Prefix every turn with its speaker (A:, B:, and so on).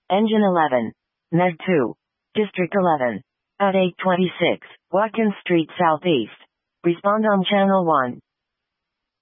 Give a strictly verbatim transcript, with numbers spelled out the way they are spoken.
A: Engine eleven. Neg two. District eleven. At eight twenty-six, Watkins Street Southeast. Respond on Channel one.